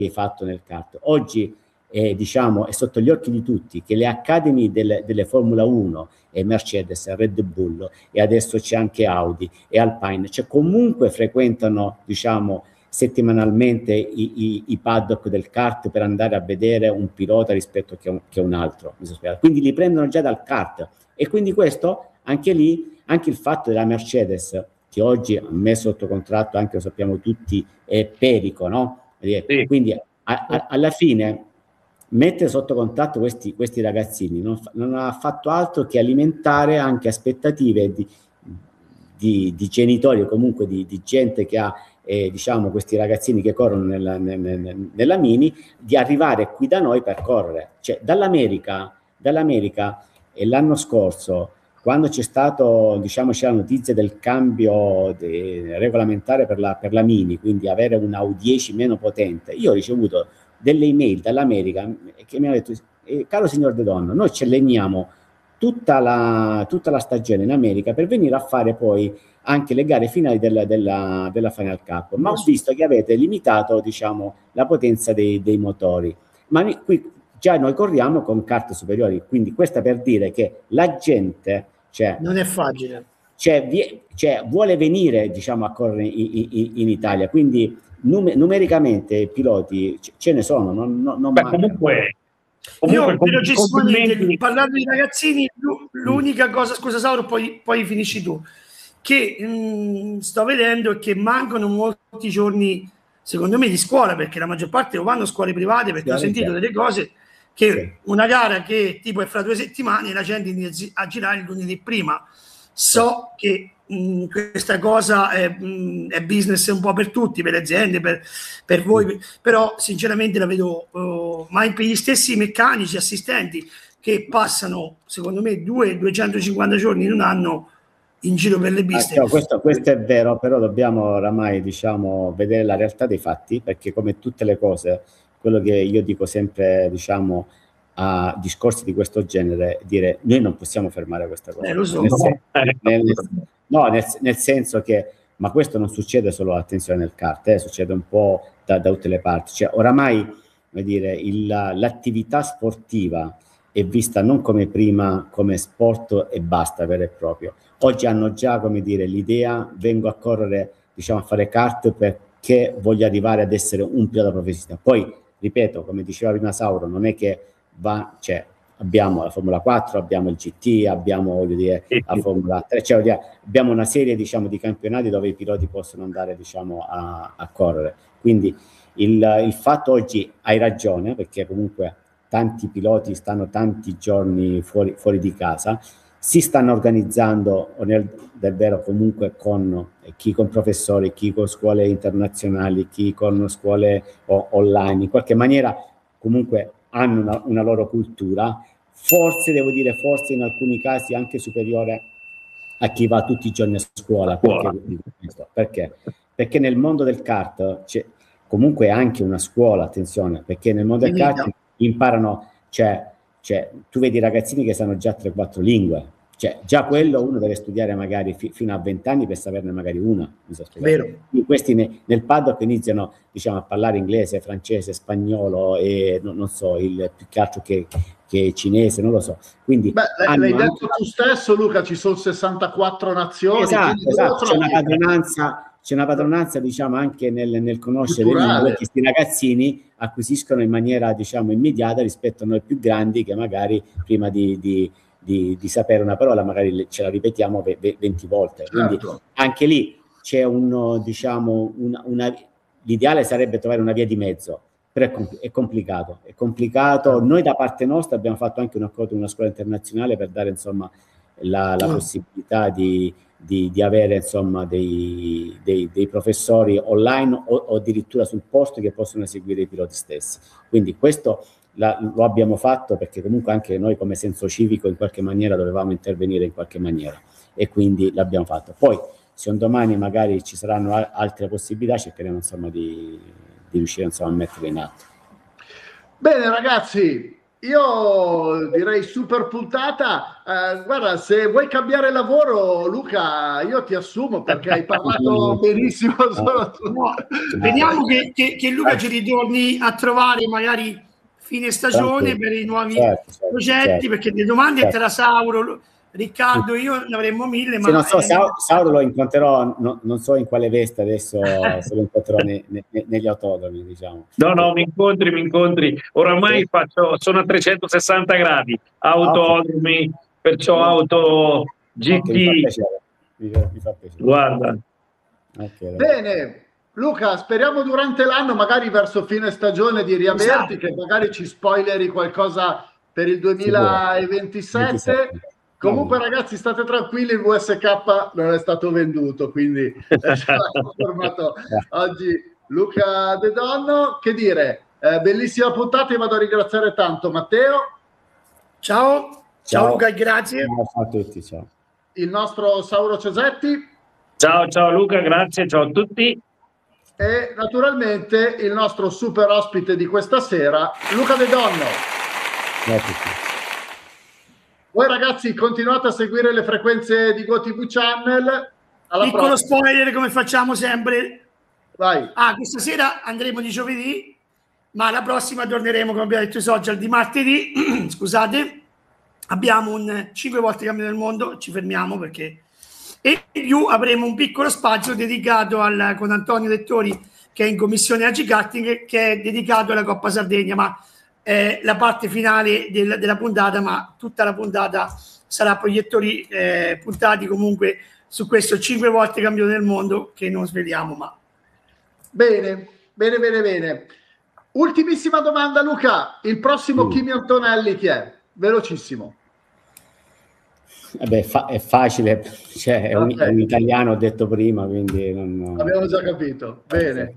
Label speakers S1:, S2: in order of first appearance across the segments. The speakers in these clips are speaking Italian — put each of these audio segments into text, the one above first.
S1: fatto nel kart. Oggi diciamo, è sotto gli occhi di tutti che le Academy delle Formula 1 e Mercedes, Red Bull e adesso c'è anche Audi e Alpine, cioè comunque frequentano, diciamo, settimanalmente i paddock del kart per andare a vedere un pilota rispetto che un altro. Quindi li prendono già dal kart, e quindi questo, anche lì, anche il fatto della Mercedes, che oggi ha messo sotto contratto, anche lo sappiamo tutti, è Perico, no?
S2: Sì.
S1: Quindi alla fine mettere sotto contatto questi ragazzini non ha fatto altro che alimentare anche aspettative di genitori o comunque di gente che ha diciamo questi ragazzini che corrono nella Mini, di arrivare qui da noi per correre. Cioè dall'America l'anno scorso, quando c'è stato, diciamo, c'è la notizia del cambio regolamentare per la Mini, quindi avere una U10 meno potente, io ho ricevuto delle email dall'America che mi hanno detto: caro signor De Donno, noi ci alleniamo tutta la stagione in America per venire a fare poi anche le gare finali della Final Cup, ma ho visto che avete limitato, diciamo, la potenza dei motori, ma qui già noi corriamo con kart superiori, quindi questa per dire che la gente, cioè,
S3: non è facile,
S1: cioè vuole venire, diciamo, a correre in Italia, quindi numericamente piloti ce ne sono, non
S2: beh, comunque
S3: io velocissimamente, parlando di ragazzini, l'unica cosa, scusa Sauro, poi finisci tu, che sto vedendo è che mancano molti giorni, secondo me, di scuola, perché la maggior parte o vanno a scuole private, perché ho sentito delle cose che una gara che tipo è fra 2 settimane, la gente inizia a girare il lunedì prima. So che questa cosa è business un po' per tutti, per le aziende, per voi, però sinceramente la vedo, ma per gli stessi meccanici, assistenti che passano, secondo me, 250 giorni in un anno in giro per le piste.
S1: Questo è vero, però dobbiamo oramai, diciamo, vedere la realtà dei fatti, perché come tutte le cose, quello che io dico sempre, diciamo, a discorsi di questo genere, dire noi non possiamo fermare questa cosa.
S3: Lo so.
S1: Nel senso che, ma questo non succede solo, attenzione, nel kart, succede un po' da tutte le parti. Cioè, oramai, come dire, l'attività sportiva è vista non come prima, come sport e basta, vero e proprio. Oggi hanno già, come dire, l'idea: vengo a correre, diciamo, a fare kart perché voglio arrivare ad essere un pilota professionista. Poi, ripeto, come diceva prima Sauro, non è che cioè, abbiamo la Formula 4, abbiamo il GT, abbiamo, voglio dire, la Formula 3, cioè, abbiamo una serie, diciamo, di campionati dove i piloti possono andare, diciamo, a correre. Quindi il fatto, oggi hai ragione, perché comunque tanti piloti stanno tanti giorni fuori di casa, si stanno organizzando del vero comunque con chi con professori, chi con scuole internazionali, chi con scuole online, in qualche maniera comunque hanno una loro cultura, forse devo dire, forse in alcuni casi anche superiore a chi va tutti i giorni a scuola. Perché? Perché nel mondo del kart c'è comunque anche una scuola, attenzione, perché nel mondo del kart imparano, cioè tu vedi ragazzini che sanno già 3-4 lingue, cioè già quello uno deve studiare magari fino a 20 anni per saperne magari una.
S3: Vero.
S1: Questi nel paddock iniziano, diciamo, a parlare inglese, francese, spagnolo e non so, più che altro che cinese, non lo so. Quindi
S4: l'hai detto tu stesso, Luca, ci sono 64 nazioni.
S1: Esatto. C'è una padronanza, diciamo, anche nel conoscere le lingue. Questi ragazzini acquisiscono in maniera, diciamo, immediata rispetto a noi più grandi, che magari prima di sapere una parola magari ce la ripetiamo 20 volte. Quindi anche lì c'è diciamo, l'ideale sarebbe trovare una via di mezzo, però è complicato. Noi da parte nostra abbiamo fatto anche un accordo con una scuola internazionale per dare, insomma, la possibilità di avere, insomma, dei professori online o addirittura sul posto che possono eseguire i piloti stessi. Quindi questo lo abbiamo fatto perché comunque anche noi come senso civico in qualche maniera dovevamo intervenire in qualche maniera, e quindi l'abbiamo fatto. Poi se un domani magari ci saranno altre possibilità, cercheremo, insomma, di riuscire, insomma, a metterle in atto.
S4: Bene ragazzi, Io direi super puntata. Guarda, se vuoi cambiare lavoro, Luca, io ti assumo perché hai parlato benissimo solo tu.
S3: No, vediamo che Luca ci ritorni a trovare magari fine stagione per i nuovi progetti, perché le domande tra Sauro, Riccardo, io ne avremmo mille.
S1: Ma non so, Sauro lo incontrerò, non so in quale veste adesso, se lo incontrerò negli autodromi, diciamo.
S2: No, mi incontri. Oramai sono a 360 gradi, autodromi, perciò auto GT.
S1: Mi fa piacere.
S2: Guarda.
S4: Bene, Luca, speriamo durante l'anno, magari verso fine stagione, di riaverti, che magari ci spoileri qualcosa per il 2027. Comunque ragazzi, state tranquilli, il VSK non è stato venduto, quindi è stato formato oggi Luca De Donno. Che dire, bellissima puntata, e vado a ringraziare tanto Matteo.
S3: Ciao Luca, grazie.
S1: Ciao a tutti, ciao.
S4: Il nostro Sauro Cesetti.
S2: Ciao Luca, grazie, ciao a tutti.
S4: E naturalmente il nostro super ospite di questa sera, Luca De Donno.
S1: Ciao a tutti.
S4: Voi ragazzi continuate a seguire le frequenze di GoTV Channel.
S3: Piccolo spoiler, come facciamo sempre.
S4: Vai.
S3: Questa sera andremo di giovedì, ma la prossima torneremo, come abbiamo detto, i social di martedì. Scusate, abbiamo un 5 volte cambio del mondo, ci fermiamo perché... E più avremo un piccolo spazio dedicato con Antonio Lettori, che è in commissione Agikarting, che è dedicato alla Coppa Sardegna, ma la parte finale della puntata, ma tutta la puntata sarà proiettori puntati comunque su questo 5 volte campione del mondo, che non sveliamo. Ma
S4: bene. Ultimissima domanda, Luca, il prossimo Kimi Antonelli chi è? Velocissimo.
S1: È facile, cioè è un italiano, ho detto prima, quindi non...
S4: abbiamo già capito. Bene.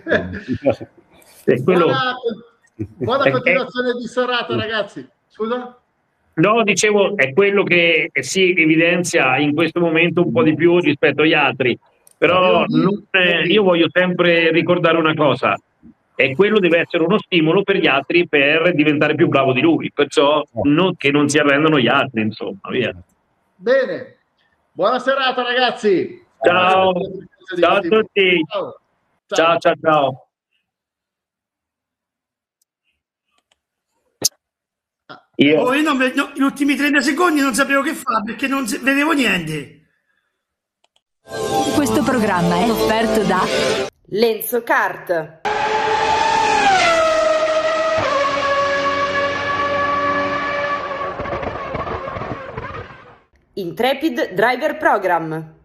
S4: Buona continuazione di serata, ragazzi. Scusa?
S2: No, dicevo, è quello che si evidenzia in questo momento un po' di più rispetto agli altri, però io voglio sempre ricordare una cosa, e quello deve essere uno stimolo per gli altri per diventare più bravo di lui, perciò che non si arrendano gli altri, insomma, via.
S4: Bene, buona serata ragazzi.
S2: Ciao a tutti. Ciao.
S3: Io gli ultimi 30 secondi non sapevo che fare perché non vedevo niente.
S5: Questo programma è offerto da
S6: Lenzo Kart. Intrepid Driver Program.